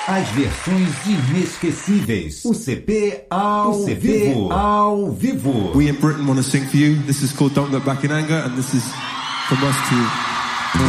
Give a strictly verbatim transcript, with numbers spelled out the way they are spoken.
As versões inesquecíveis. O C P ao o C P vivo. Ao vivo. We in Britain want to sing for you. This is called Don't Look Back in Anger, and this is from us to you.